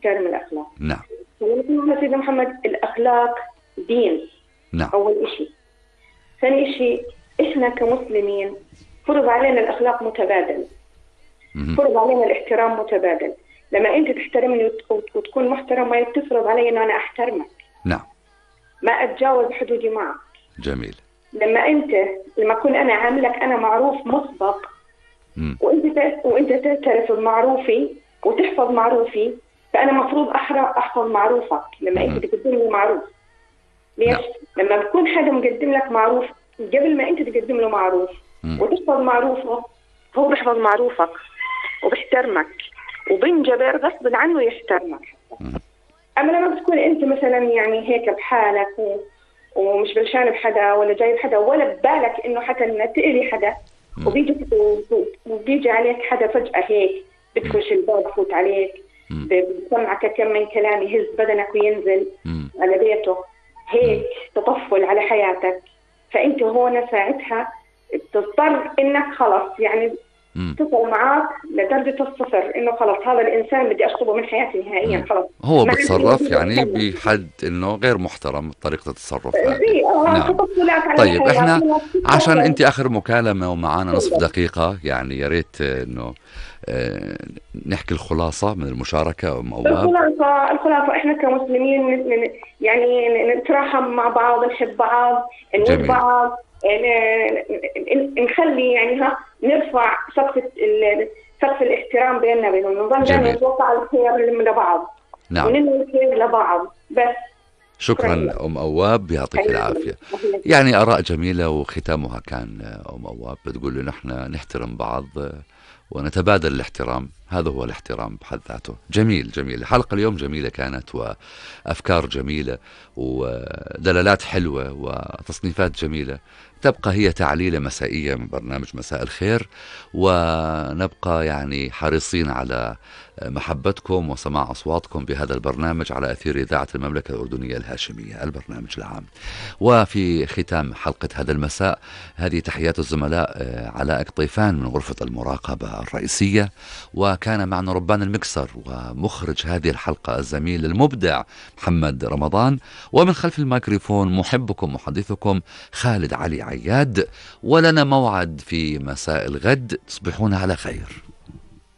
تحترم الأخلاق. نعم. ولكن سيدنا محمد الأخلاق دين. نعم. أول إشي. ثاني إشي إحنا كمسلمين فرض علينا الأخلاق متبادل. فرض علينا الاحترام متبادل. لما أنت تحترمني وتكون محترم، ما تفرض علي إنه أنا أحترمك. نعم. ما أتجاوز حدودي معك. جميل. لما أكون أنا عاملك أنا معروف مسبق، وأنت تعترف بمعروفي وتحفظ معروفي، فأنا مفروض أحفظ معروفك لما أنت تقدم لي معروف. ليش؟ نعم. لما بكون حدا مقدم لك معروف قبل ما أنت تقدم له معروف وتحفظ معروفه، هو بيحفظ معروفك وبيحترمك وبنجبر غصب عنه يحترمك. أما لما بتكون أنت مثلا يعني هيك بحالك ومش بلشان بحدا ولا جاي بحدا ولا ببالك إنه حتى إنه تقلي حدا، وبيجي عليك حدا فجأة هيك بدكش الباب فوت عليك، بسمعك كم من كلام يهز بدنك وينزل على بيته، هيك تطفل على حياتك، فأنت هون ساعتها تضطر إنك خلص يعني تصل معاك لدرجة الصفر، إنه خلص هذا الإنسان بدي أشطبه من حياتي نهائيا. خلص هو بتصرف يعني بحد إنه غير محترم طريقة التصرف هذه. نعم. طيب إحنا عشان أنت آخر مكالمة ومعانا نصف دقيقة، يعني يا ريت إنه نحكي الخلاصة من المشاركة أم أواب. الخلاصة إحنا كمسلمين يعني نتراحم مع بعض، نحب بعض، نود بعض، نخلي يعني نرفع سقف الاحترام بيننا وبينهم، نظل دائما نتوقع الخير لبعض. نعم. وننوي الخير لبعض بس. شكرا أم أواب، يعطيك العافية. يعني آراء جميلة، وختامها كان أم أواب بتقول لنا نحن نحترم بعض ونتبادل الاحترام، هذا هو الاحترام بحد ذاته. جميل جميل. الحلقة اليوم جميلة كانت، وأفكار جميلة ودلالات حلوة وتصنيفات جميلة. تبقى هي تعليلة مسائية من برنامج مساء الخير، ونبقى يعني حريصين على محبتكم وسماع أصواتكم بهذا البرنامج على أثير إذاعة المملكة الأردنية الهاشمية، البرنامج العام. وفي ختام حلقة هذا المساء، هذه تحيات الزملاء علاء قطيفان من غرفة المراقبة الرئيسية، وكان معنا ربان المكسر ومخرج هذه الحلقة الزميل المبدع محمد رمضان، ومن خلف الميكروفون محبكم محدثكم خالد علي عياد. ولنا موعد في مساء الغد، تصبحون على خير.